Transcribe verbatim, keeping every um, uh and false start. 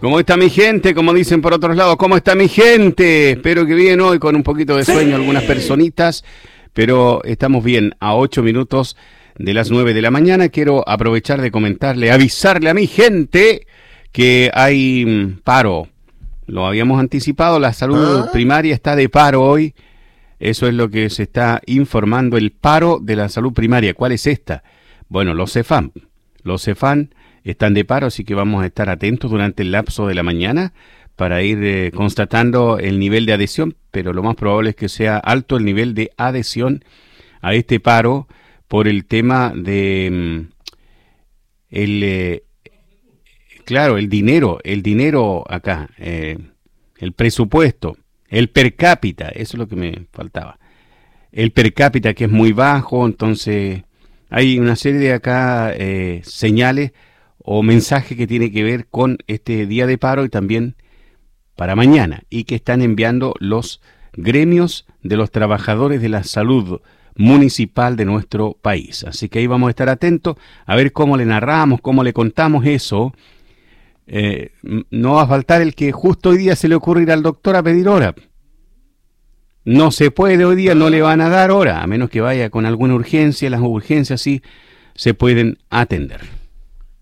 ¿Cómo está mi gente? Como dicen por otros lados, ¿cómo está mi gente? Espero que bien hoy, con un poquito de sueño algunas personitas, pero estamos bien a ocho minutos de las nueve de la mañana. Quiero aprovechar de comentarle, avisarle a mi gente que hay paro. Lo habíamos anticipado, la salud primaria está de paro hoy. Eso es lo que se está informando, el paro de la salud primaria. ¿Cuál es esta? Bueno, los CEFAM. Los CEFAM están de paro, así que vamos a estar atentos durante el lapso de la mañana para ir eh, constatando el nivel de adhesión, pero lo más probable es que sea alto el nivel de adhesión a este paro por el tema de mm, el eh, claro, el dinero, el dinero acá, eh, el presupuesto, el per cápita, eso es lo que me faltaba. El per cápita que es muy bajo, entonces hay una serie de acá eh, señales o mensajes que tiene que ver con este día de paro y también para mañana, y que están enviando los gremios de los trabajadores de la salud municipal de nuestro país. Así que ahí vamos a estar atentos a ver cómo le narramos, cómo le contamos eso. Eh, no va a faltar el que justo hoy día se le ocurre ir al doctor a pedir hora. No se puede hoy día, no le van a dar hora, a menos que vaya con alguna urgencia. Las urgencias sí se pueden atender.